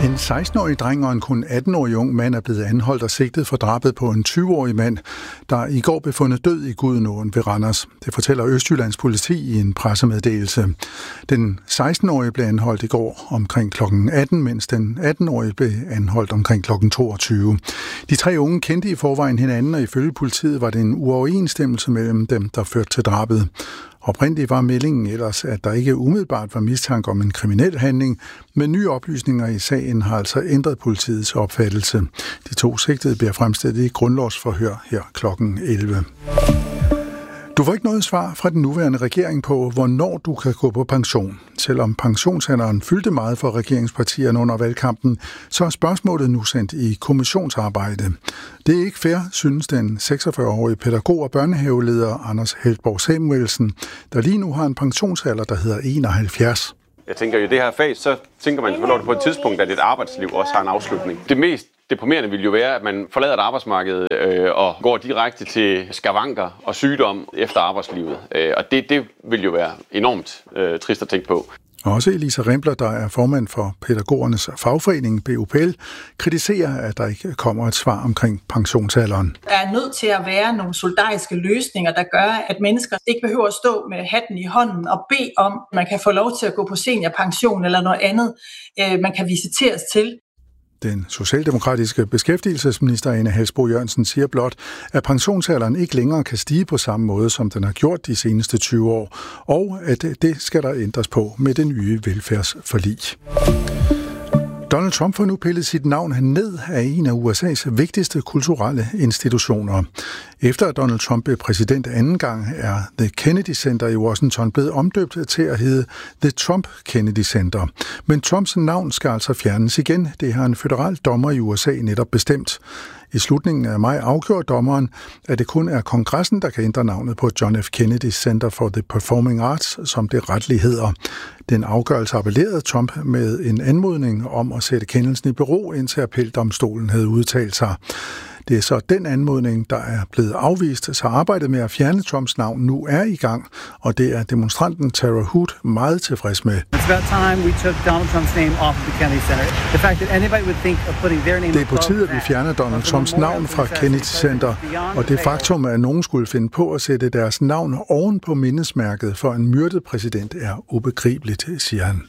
En 16-årig dreng og en kun 18-årig ung mand er blevet anholdt og sigtet for drabet på en 20-årig mand, der i går blev fundet død i Gudenåen ved Randers. Det fortæller Østjyllands politi i en pressemeddelelse. Den 16-årige blev anholdt i går omkring kl. 18, mens den 18-årige blev anholdt omkring kl. 22. De tre unge kendte i forvejen hinanden, og ifølge politiet var det en uoverensstemmelse mellem dem, der førte til drabet. Oprindeligt var meldingen ellers, at der ikke umiddelbart var mistanke om en kriminel handling, men nye oplysninger i sagen har altså ændret politiets opfattelse. De to sigtede bliver fremstillet i grundlovsforhør her kl. 11. Du får ikke noget svar fra den nuværende regering på, hvornår du kan gå på pension. Selvom pensionsalderen fyldte meget for regeringspartierne under valgkampen, så er spørgsmålet nu sendt i kommissionsarbejde. Det er ikke fair, synes den 46-årige pædagog og børnehaveleder Anders Heltborg Samuelsen, der lige nu har en pensionsalder, der hedder 71. Jeg tænker, i det her fag, så tænker man selvfølgelig på et tidspunkt, at et arbejdsliv også har en afslutning. Det mest deprimerende vil jo være, at man forlader et arbejdsmarked og går direkte til skavanker og sygdom efter arbejdslivet. Og det vil jo være enormt trist at tænke på. Også Elisa Rempler, der er formand for pædagogernes fagforening BUPL, kritiserer, at der ikke kommer et svar omkring pensionsalderen. Der er nødt til at være nogle solidariske løsninger, der gør, at mennesker ikke behøver at stå med hatten i hånden og bede om, at man kan få lov til at gå på seniorpension eller noget andet, man kan visiteres til. Den socialdemokratiske beskæftigelsesminister Ane Halsboe-Jørgensen siger blot, at pensionsalderen ikke længere kan stige på samme måde, som den har gjort de seneste 20 år, og at det skal der ændres på med det nye velfærdsforlig. Donald Trump får nu pillet sit navn ned af en af USA's vigtigste kulturelle institutioner. Efter at Donald Trump blev præsident anden gang, er The Kennedy Center i Washington blevet omdøbt til at hedde The Trump Kennedy Center. Men Trumps navn skal altså fjernes igen. Det har en føderal dommer i USA netop bestemt. I slutningen af maj afgjorde dommeren, at det kun er kongressen, der kan ændre navnet på John F. Kennedy Center for the Performing Arts, som det retligt hedder. Den afgørelse appellerede Trump med en anmodning om at sætte kendelsen i bero, indtil appeldomstolen havde udtalt sig. Det er så den anmodning, der er blevet afvist, så arbejdet med at fjerne Trumps navn nu er i gang, og det er demonstranten Tara Hood meget tilfreds med. Det er på tide, at vi fjerner Donald Trumps navn fra Kennedy Center, og det faktum, at nogen skulle finde på at sætte deres navn oven på mindesmærket for en myrdet præsident, er ubegribeligt, siger han.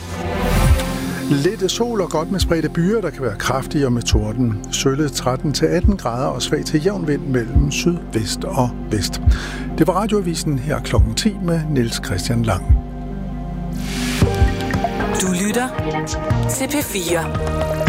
Lidt sol og godt med spredte byer, der kan være kraftigere med torden. Sølle 13-18 grader og svag til jævn vind mellem sydvest og vest. Det var Radioavisen her kl. 10 med Niels Christian Lang. Du lytter til P4.